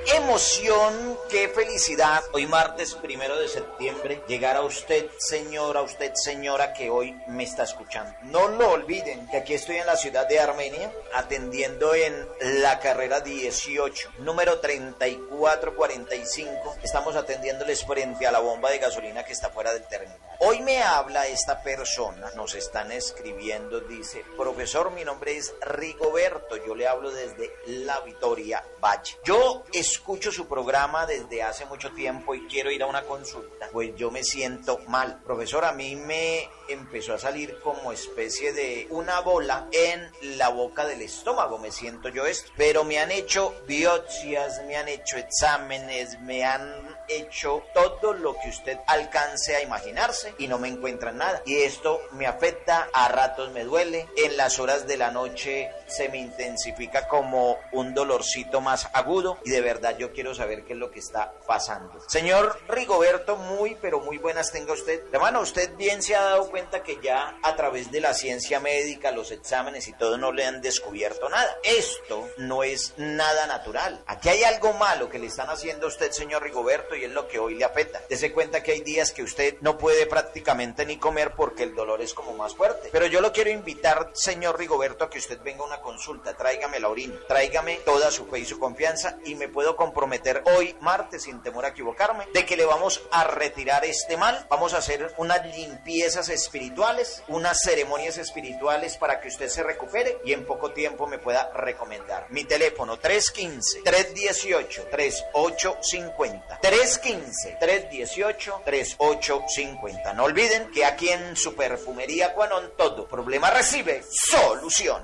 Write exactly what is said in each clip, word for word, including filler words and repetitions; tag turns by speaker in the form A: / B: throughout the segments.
A: emoción, qué felicidad. Hoy martes primero de septiembre, llegar a usted, señora, usted, señora, que hoy me está escuchando. No lo olviden, que aquí estoy en la ciudad de Armenia, atendiendo en la carrera dieciocho, número treinta y cuatro cuarenta y cinco. Estamos atendiéndoles frente a la bomba de gasolina que está fuera del terminal. Hoy me habla esta persona, nos están escribiendo, dice: profesor, mi nombre es Rigoberto, yo le hablo desde La Victoria Valle. Yo escucho su programa desde hace mucho tiempo y quiero ir a una consulta, pues yo me siento mal. Profesor, a mí me empezó a salir como especie de una bola en la boca del estómago, me siento yo esto, pero me han hecho biopsias, me han hecho exámenes, me han hecho todo lo que usted alcance a imaginarse y no me encuentran nada. Y esto me afecta, a ratos me duele, en las horas de la noche se me intensifica como un dolorcito más agudo y de verdad yo quiero saber qué es lo que está pasando. Señor Rigoberto, muy pero muy buenas tenga usted. Hermano, usted bien se ha dado cuenta que ya a través de la ciencia médica, los exámenes y todo no le han descubierto nada. Esto no es nada natural. Aquí hay algo malo que le están haciendo a usted, señor Rigoberto, y es lo que hoy le afecta. Dese cuenta que hay días que usted no puede prácticamente ni comer porque el dolor es como más fuerte. Pero yo lo quiero invitar, señor Rigoberto, a que usted venga a una consulta. Tráigame la orina, tráigame toda su fe y su confianza y me puedo comprometer hoy, martes, sin temor a equivocarme, de que le vamos a retirar este mal. Vamos a hacer unas limpiezas espirituales, unas ceremonias espirituales para que usted se recupere y en poco tiempo me pueda recomendar. Mi teléfono tres uno cinco, tres uno ocho, tres ocho cinco cero. tres uno cinco, tres uno ocho, tres ocho cinco cero. No olviden que aquí en su perfumería Quanon todo problema recibe solución.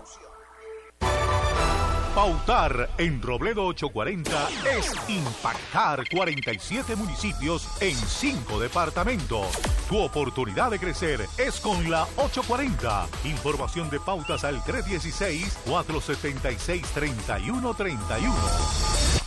B: Pautar en Robledo ochocientos cuarenta es impactar cuarenta y siete municipios en cinco departamentos. Tu oportunidad de crecer es con la ochocientos cuarenta. Información de pautas al tres uno seis, cuatro siete seis, tres uno tres uno.